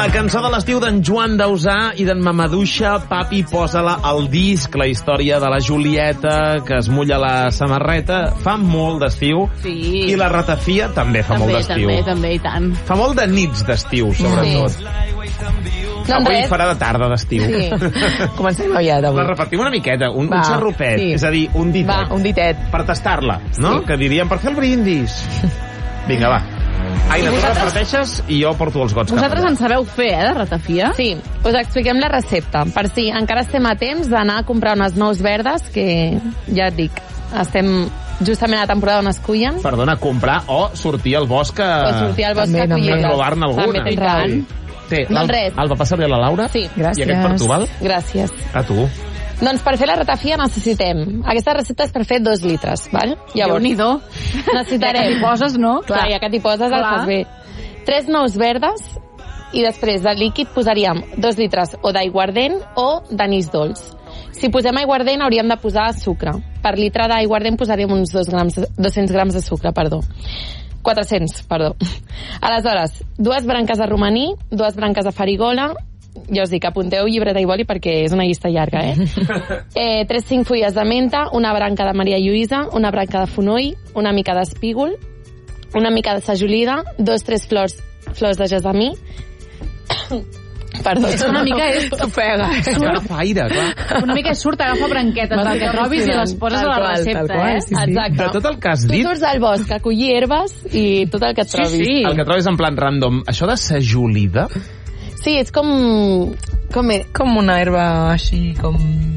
La cançó de l'estiu d'en Joan Dausà i d'en Mamaduixa, Papi, posa-la al disc, la història de la Julieta que es mulla la samarreta, fa molt d'estiu, i la ratafia també fa molt d'estiu. També, i tant. Fa molt de nits d'estiu, sobretot. Avui farà de tarda d'estiu. Comencem aviat avui. La repetim una miqueta, un xarrupet, és a dir, un ditet. Un ditet. Per tastar-la, no? Que diríem, per fer el brindis. Vinga, va. Aina, tu reparteixes i jo porto els gots. Vosaltres en sabeu fer, de ratafia? Sí, us expliquem la recepta. Per si encara estem a temps d'anar a comprar unes nous verdes, que ja et dic, estem justament a la temporada on es cullen. Perdona, comprar o sortir al bosc a... O sortir al bosc a collir-les. A trobar-ne alguna. També tens raó. Sí, doncs res. Alba, passa-li a la Laura. Sí. Gràcies. I aquest per tu, val? Gràcies. A tu. Doncs per fer la ratafia necessitem... Aquesta recepta és per fer 2 litres, val? Llavors, Déu-n'hi-do. necessitarem... Ja que t'hi poses, no? Clar, ja que t'hi poses el fas bé. 3 nous verdes i després de líquid posaríem 2 litres o d'aiguardent o d'anís dolç. Si posem aiguardent hauríem de posar sucre. Per litre d'aiguardent posaríem uns 200 grams de sucre, 400, perdó. Aleshores, 2 branques de romaní, 2 branques de farigola, ja us dic, apunteu llibreta i boli perquè és una llista llarga, 3-5 fulles de menta, una branca de Maria Lluïsa, una branca de fonoll, una mica d'espígol, una mica de sajolida, 2-3 flors de gessamí. Perdó, una mica és... Agafa aire, clar. Una mica surt, agafa branquetes del que trobis i les poses a la recepta, Exacte. De tot el que has dit... Tu surts al bosc a collir herbes i tot el que et trobis. Sí. El que trobis en plan random. Això de sajolida... Sí, és com una herba així, com...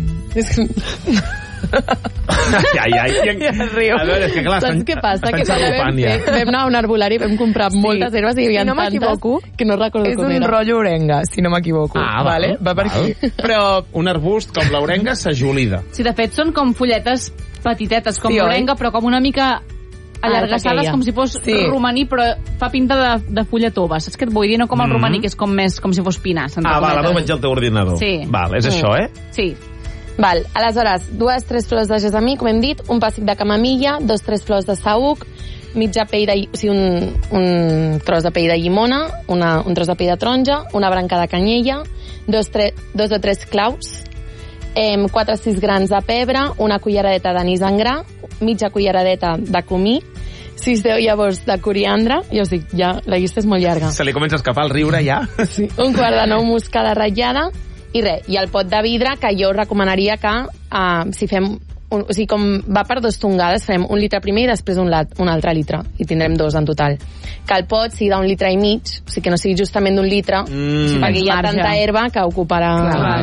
Ai. Riu. A veure, és que clar, saps què passa? Que xarrupant ja. Vam anar a un arbolari i vam comprar moltes herbes i hi havia tantes que no recordo com era. És un rotllo orenga, si no m'equivoco. Vale? Va per aquí. Però un arbust com l'orenga sajolida. Sí, de fet, són com fulletes petitetes, com l'orenga, però com una mica allargassades, com si fos romaní, però fa pinta de fulla tova. Saps què et vull dir? No com el romaní, que és com més com si fos pinar. Val, ara veig el teu ordinador. Sí. Val, és això, Sí. Val, aleshores, 2-3 flors de gessamí, com hem dit, un pessic de camamilla, 2-3 flors de saüc, mitja pell de... O sigui, un tros de pell de llimona, un tros de pell de taronja, una branca de canyella, 2 o 3 claus, 4 o 6 grans de pebre, una culleradeta d'anís en gra, mitja culleradeta de comí, 6-10 llavors de coriandre, ja us dic, ja la llista és molt llarga. Se li comença a escapar el riure ja? Sí. Un quart de nou moscada ratllada i res, i el pot de vidre que jo recomanaria que si fem o sigui, com va per 2 tongades, fem 1 litre primer i després un altre litre, i tindrem 2 en total. Que el pot sigui d'1,5 litres, o sigui que no sigui justament d'1 litre, perquè hi ha tanta herba que ocuparà...